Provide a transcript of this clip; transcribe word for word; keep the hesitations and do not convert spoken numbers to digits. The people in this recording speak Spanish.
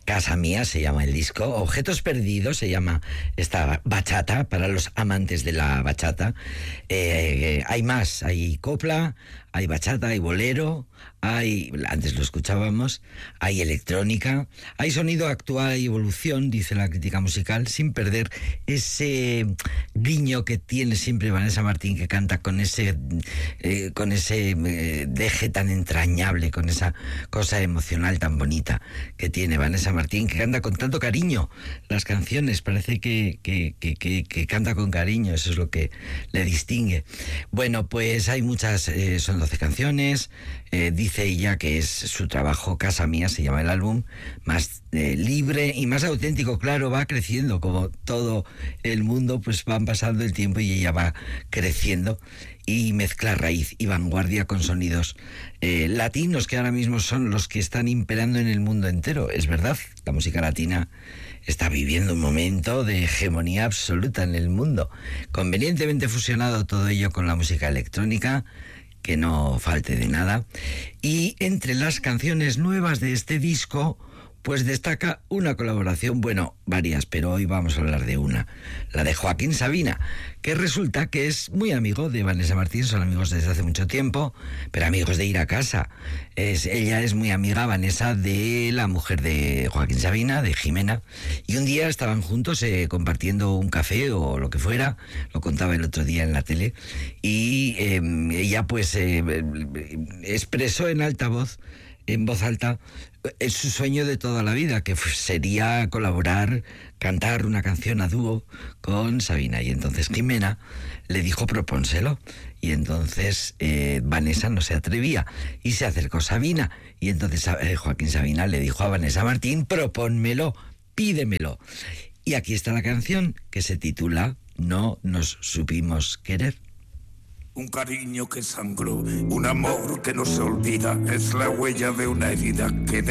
Casa Mía se llama el disco. Objetos Perdidos se llama esta bachata, para los amantes de la bachata. Eh, eh, hay más, hay copla, hay bachata, hay bolero, hay, antes lo escuchábamos, hay electrónica, hay sonido actual y evolución, dice la crítica musical, sin perder ese guiño que tiene siempre Vanessa Martín, que canta con ese eh, con ese eh, deje tan entrañable, con esa cosa emocional tan bonita que tiene Vanessa Martín, que canta con tanto cariño las canciones, parece que, que, que, que, que canta con cariño, eso es lo que le distingue. Bueno, pues hay muchas, eh, son doce canciones, eh, dice ella que es su trabajo, Casa Mía se llama el álbum, más eh, libre y más auténtico, claro, va creciendo, como todo el mundo, pues van pasando el tiempo y ella va creciendo y mezcla raíz y vanguardia con sonidos eh, latinos, que ahora mismo son los que están imperando en el mundo entero. Es verdad, la música latina está viviendo un momento de hegemonía absoluta en el mundo, convenientemente fusionado todo ello con la música electrónica, que no falte de nada. Y entre las canciones nuevas de este disco, pues destaca una colaboración, bueno, varias, pero hoy vamos a hablar de una, la de Joaquín Sabina, que resulta que es muy amigo de Vanessa Martín, son amigos desde hace mucho tiempo, pero amigos de ir a casa. Es, ella es muy amiga, Vanessa, de la mujer de Joaquín Sabina, de Jimena, y un día estaban juntos eh, compartiendo un café o lo que fuera, lo contaba el otro día en la tele, y eh, ella pues eh, expresó en alta voz, en voz alta, es su sueño de toda la vida, que sería colaborar, cantar una canción a dúo con Sabina. Y entonces Jimena le dijo, propónselo. Y entonces eh, Vanessa no se atrevía y se acercó Sabina. Y entonces eh, Joaquín Sabina le dijo a Vanessa Martín, propónmelo, pídemelo. Y aquí está la canción, que se titula No nos supimos querer. Un cariño que sangró, un amor que no se olvida, es la huella de una herida que